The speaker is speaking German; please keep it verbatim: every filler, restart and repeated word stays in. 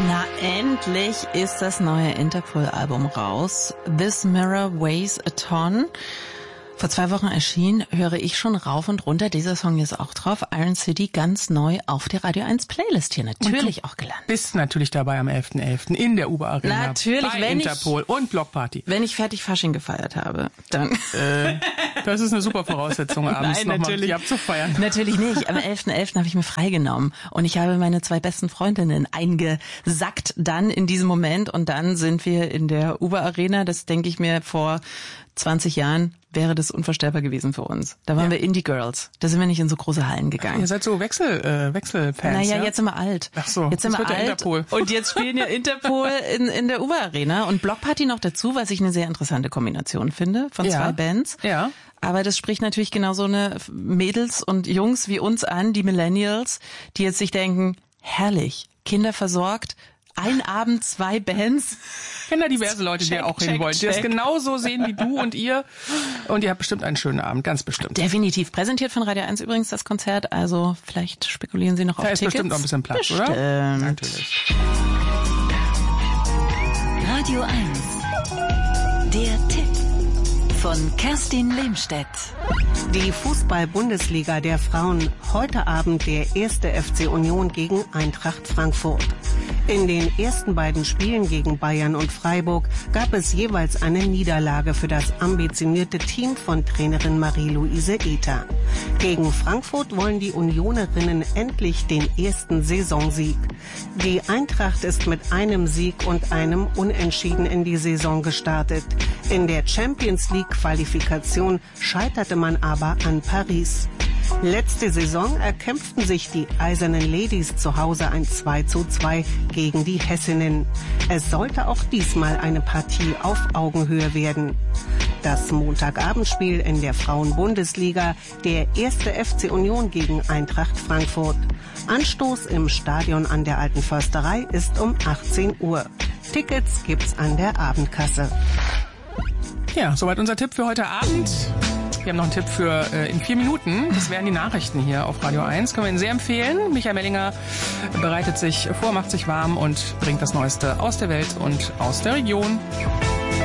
Na, endlich ist das neue Interpol-Album raus. This Mirror Weighs a Ton. Vor zwei Wochen erschien, höre ich schon rauf und runter. Dieser Song ist auch drauf. Iron City ganz neu auf der Radio eins Playlist hier natürlich auch gelandet. Bist natürlich dabei am elften elften in der Uber Arena. Natürlich, bei wenn Interpol ich, und Blockparty. Wenn ich fertig Fasching gefeiert habe, dann... Äh, das ist eine super Voraussetzung, abends nochmal die abzufeiern. Natürlich nicht. Am elften elften habe ich mir freigenommen und ich habe meine zwei besten Freundinnen eingesackt dann in diesem Moment und dann sind wir in der Uber Arena. Das denke ich mir vor zwanzig Jahren wäre das unvorstellbar gewesen für uns. Da waren ja. wir Indie Girls. Da sind wir nicht in so große Hallen gegangen. Ihr seid so Wechsel, äh, Wechselfans, Naja, ja? jetzt sind wir alt. Ach so, jetzt sind wir alt. Interpol. Und jetzt spielen ja Interpol in, in der Uber Arena und Blockparty noch dazu, was ich eine sehr interessante Kombination finde von ja. zwei Bands. Ja. Aber das spricht natürlich genau so eine Mädels und Jungs wie uns an, die Millennials, die jetzt sich denken, herrlich, Kinder versorgt, ein Abend, zwei Bands. Ich kenne da diverse Leute, check, die auch hin wollen, die das genauso sehen wie du und ihr. Und ihr habt bestimmt einen schönen Abend, ganz bestimmt. Definitiv. Präsentiert von Radio eins übrigens das Konzert, also vielleicht spekulieren Sie noch auf da Tickets. Da ist bestimmt noch ein bisschen Platz, bestimmt. oder? Natürlich. Radio eins. Der Tipp von Kerstin Lehmstedt. Die Fußball-Bundesliga der Frauen. Heute Abend der erste F C Union gegen Eintracht Frankfurt. In den ersten beiden Spielen gegen Bayern und Freiburg gab es jeweils eine Niederlage für das ambitionierte Team von Trainerin Marie-Louise Ether. Gegen Frankfurt wollen die Unionerinnen endlich den ersten Saisonsieg. Die Eintracht ist mit einem Sieg und einem Unentschieden in die Saison gestartet. In der Champions League Qualifikation scheiterte man aber an Paris. Letzte Saison erkämpften sich die Eisernen Ladies zu Hause ein zwei zu zwei gegen die Hessinnen. Es sollte auch diesmal eine Partie auf Augenhöhe werden. Das Montagabendspiel in der Frauen-Bundesliga, der erste F C Union gegen Eintracht Frankfurt. Anstoß im Stadion an der Alten Försterei ist um achtzehn Uhr. Tickets gibt's an der Abendkasse. Ja, soweit unser Tipp für heute Abend. Wir haben noch einen Tipp für äh, in vier Minuten. Das wären die Nachrichten hier auf Radio eins. Können wir Ihnen sehr empfehlen. Michael Mellinger bereitet sich vor, macht sich warm und bringt das Neueste aus der Welt und aus der Region.